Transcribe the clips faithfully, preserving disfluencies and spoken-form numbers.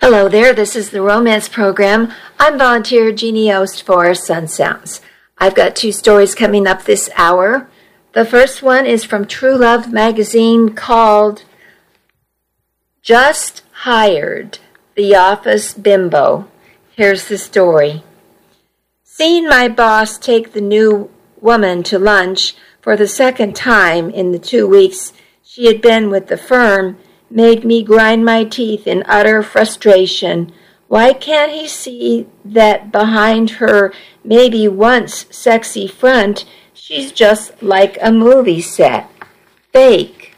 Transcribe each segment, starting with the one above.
Hello there, this is the Romance Program. I'm volunteer Jeannie Ost for Sun Sounds. I've got two stories coming up this hour. The first one is from True Love magazine called Just Hired, The Office Bimbo. Here's the story. Seeing my boss take the new woman to lunch for the second time in the two weeks she had been with the firm made me grind my teeth in utter frustration. Why can't he see that behind her maybe once sexy front, she's just like a movie set? Fake.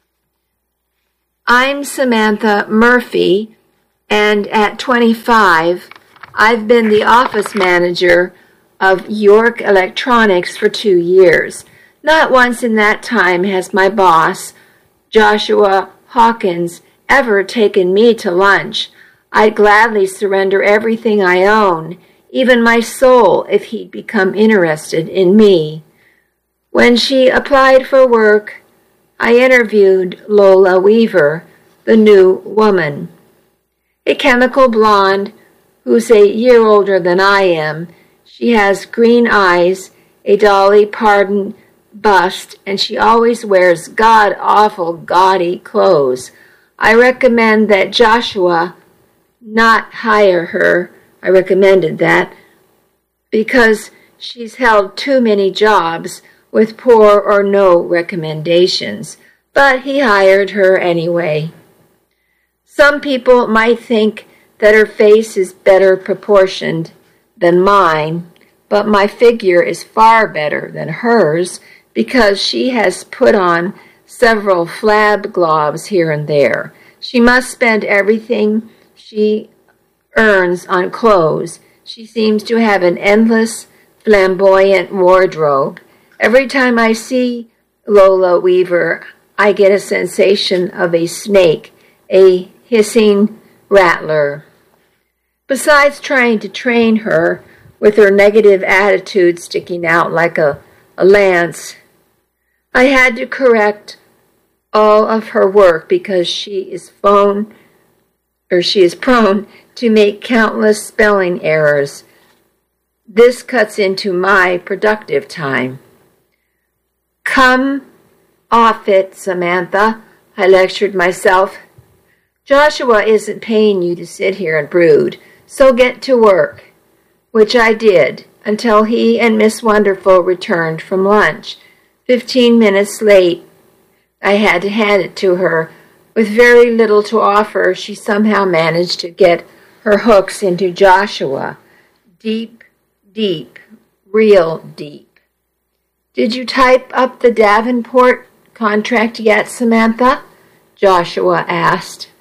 I'm Samantha Murphy, and at twenty-five, I've been the office manager of York Electronics for two years. Not once in that time has my boss, Joshua Hawkins, ever taken me to lunch. I'd gladly surrender everything I own, even my soul, if he'd become interested in me. When she applied for work, I interviewed Lola Weaver, the new woman. A chemical blonde who's a year older than I am. She has green eyes, a Dolly Parton bust, and she always wears god-awful gaudy clothes. I recommend that Joshua not hire her. I recommended that because she's held too many jobs with poor or no recommendations, but he hired her anyway. Some people might think that her face is better proportioned than mine, but my figure is far better than hers, because she has put on several flab globs here and there. She must spend everything she earns on clothes. She seems to have an endless, flamboyant wardrobe. Every time I see Lola Weaver, I get a sensation of a snake, a hissing rattler. Besides trying to train her with her negative attitude sticking out like a, a lance, I had to correct all of her work because she is phone, or she is prone to make countless spelling errors. This cuts into my productive time. Come off it, Samantha, I lectured myself. Joshua isn't paying you to sit here and brood, so get to work, which I did until he and Miss Wonderful returned from lunch. Fifteen minutes late, I had to hand it to her. With very little to offer, she somehow managed to get her hooks into Joshua. Deep, deep, real deep. Did you type up the Davenport contract yet, Samantha? Joshua asked.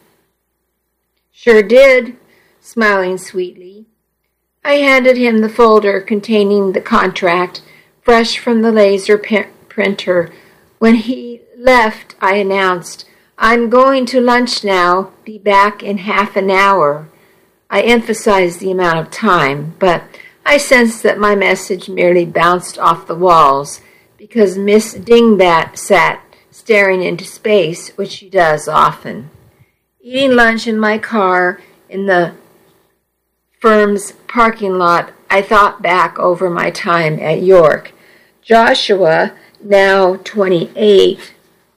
Sure did, smiling sweetly. I handed him the folder containing the contract, fresh from the laser pen. Printer. When he left, I announced, I'm going to lunch now, be back in half an hour. I emphasized the amount of time, but I sensed that my message merely bounced off the walls because Miss Dingbat sat staring into space, which she does often. Eating lunch in my car in the firm's parking lot, I thought back over my time at York. Joshua, now twenty-eight,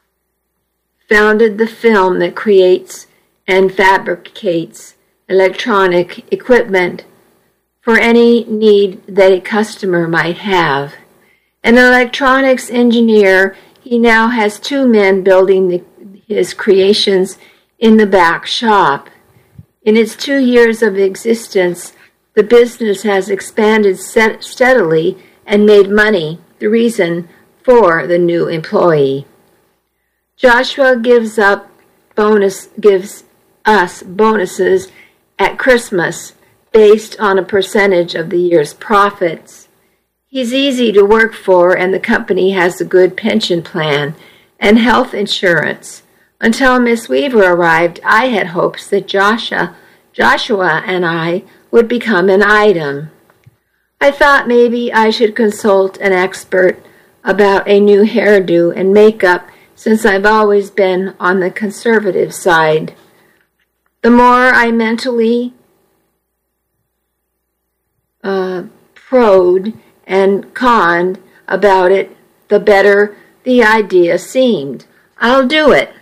founded the firm that creates and fabricates electronic equipment for any need that a customer might have. An electronics engineer, he now has two men building the, his creations in the back shop. In its two years of existence, the business has expanded set, steadily and made money, the reason for the new employee. Joshua gives up bonus gives us bonuses at Christmas based on a percentage of the year's profits. He's easy to work for, and the company has a good pension plan and health insurance. Until Miss Weaver arrived, I had hopes that Joshua, Joshua and I would become an item. I thought maybe I should consult an expert about a new hairdo and makeup, since I've always been on the conservative side. The more I mentally uh, proed and conned about it, the better the idea seemed. I'll do it.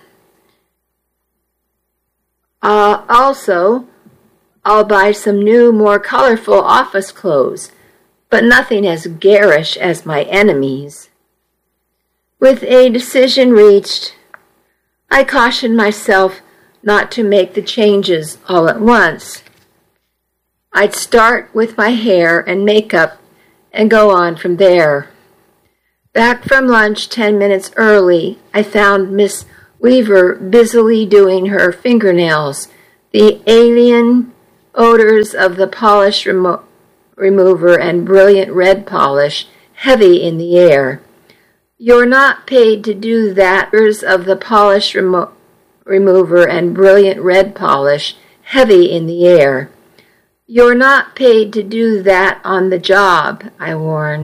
Uh, also, I'll buy some new, more colorful office clothes, but nothing as garish as my enemies. With a decision reached, I cautioned myself not to make the changes all at once. I'd start with my hair and makeup and go on from there. Back from lunch ten minutes early, I found Miss Weaver busily doing her fingernails, the alien odors of the polish remo- remover and brilliant red polish heavy in the air. You're not paid to do that. Of the polish remo- remover and brilliant red polish heavy in the air. You're not paid to do that on the job, I warned.